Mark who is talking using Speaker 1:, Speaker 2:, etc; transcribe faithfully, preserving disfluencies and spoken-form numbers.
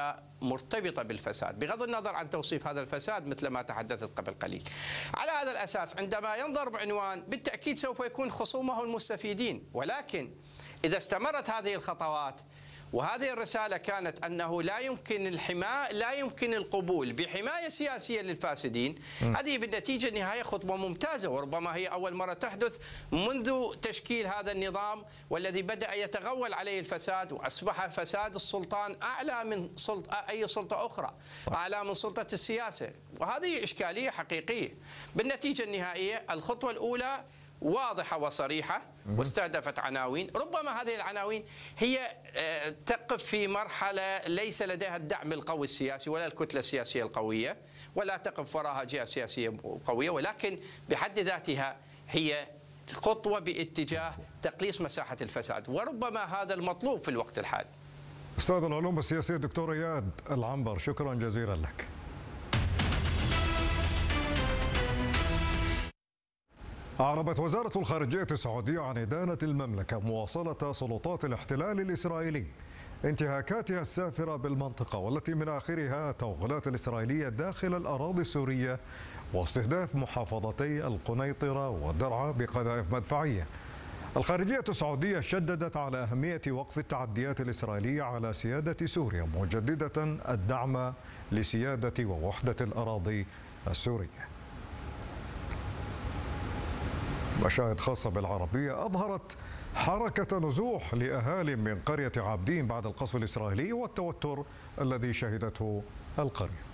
Speaker 1: كلها مرتبطة بالفساد، بغض النظر عن توصيف هذا الفساد مثل ما تحدثت قبل قليل. على هذا الأساس عندما ينظر بعنوان بالتأكيد سوف يكون خصومه المستفيدين، ولكن إذا استمرت هذه الخطوات وهذه الرسالة كانت أنه لا يمكن الحماية لا يمكن القبول بحماية سياسية للفاسدين، م. هذه بالنتيجة النهاية خطوة ممتازة، وربما هي أول مرة تحدث منذ تشكيل هذا النظام والذي بدأ يتغول عليه الفساد، وأصبح فساد السلطان أعلى من سلطة أي سلطة أخرى، أعلى من سلطة السياسة، وهذه إشكالية حقيقية. بالنتيجة النهائية الخطوة الأولى واضحة وصريحة واستهدفت عناوين، ربما هذه العناوين هي تقف في مرحلة ليس لديها الدعم القوي السياسي ولا الكتلة السياسية القوية، ولا تقف وراها جهة سياسية قوية، ولكن بحد ذاتها هي خطوة باتجاه تقليص مساحة الفساد، وربما هذا المطلوب في الوقت الحالي.
Speaker 2: أستاذ العلوم السياسية دكتور إياد العنبر، شكرا جزيلا لك. أعربت وزارة الخارجية السعودية عن إدانة المملكة مواصلة سلطات الاحتلال الإسرائيلي انتهاكاتها السافرة بالمنطقة، والتي من آخرها التوغلات الإسرائيلية داخل الأراضي السورية واستهداف محافظتي القنيطرة والدرعا بقذائف مدفعية. الخارجية السعودية شددت على أهمية وقف التعديات الإسرائيلية على سيادة سوريا، مجددة الدعم لسيادة ووحدة الأراضي السورية. مشاهد خاصة بالعربية أظهرت حركة نزوح لأهالي من قرية عابدين بعد القصف الإسرائيلي والتوتر الذي شهدته القرية.